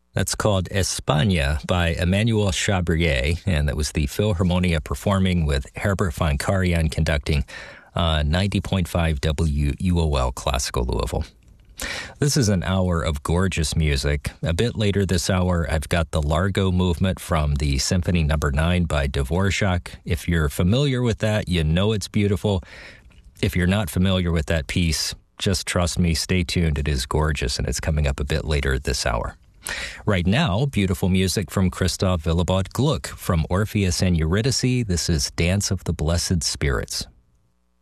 That's called España by Emmanuel Chabrier, and that was the Philharmonia performing with Herbert von Karajan conducting 90.5 WUOL Classical Louisville. This is an hour of gorgeous music. A bit later this hour, I've got the Largo movement from the Symphony No. 9 by Dvorak. If you're familiar with that, you know it's beautiful. If you're not familiar with that piece, just trust me, stay tuned. It is gorgeous, and it's coming up a bit later this hour. Right now, beautiful music from Christoph Willibald Gluck from Orpheus and Eurydice. This is Dance of the Blessed Spirits.